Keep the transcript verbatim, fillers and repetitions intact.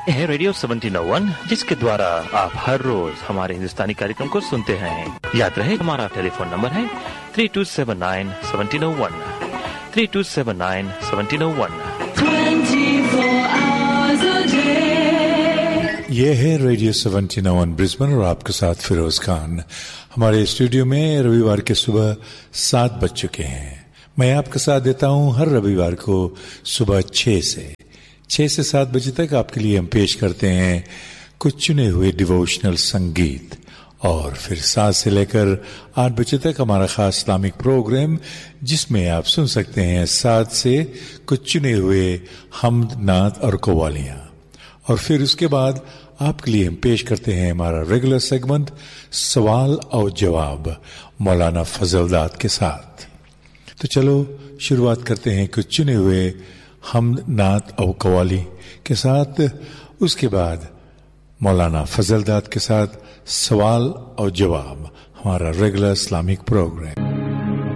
है radio seventeen ओ one, जिसके द्वारा आप हर रोज हमारे हिंदुस्तानी कार्यक्रम को सुनते हैं। याद रहे हमारा टेलीफोन नंबर है three to seven nine seventeen O one, three to seven nine seventeen O one. ये है रेडियो सेवनटीन ओ वन ब्रिस्बेन और आपके साथ फिरोज खान। हमारे स्टूडियो में रविवार के सुबह सात बज चुके हैं। मैं आपका साथ देता हूं हर रविवार को सुबह छह से छह से सात बजे तक आपके लिए हम पेश करते हैं कुछ चुने हुए डिवोशनल संगीत, और फिर सात से लेकर आठ बजे तक हमारा खास इस्लामिक प्रोग्राम, जिसमें आप सुन सकते हैं सात से कुछ चुने हुए हम्द, नात और कव्वालियां। और फिर उसके बाद आपके लिए हम पेश करते हैं हमारा रेगुलर सेगमेंट सवाल और जवाब मौलाना फजलदाद के साथ। तो चलो शुरुआत करते हैं कुछ चुने हुए हमद, नात और कव्वाली के साथ। उसके बाद मौलाना फजलदाद के साथ सवाल और जवाब, हमारा रेगुलर इस्लामिक प्रोग्राम।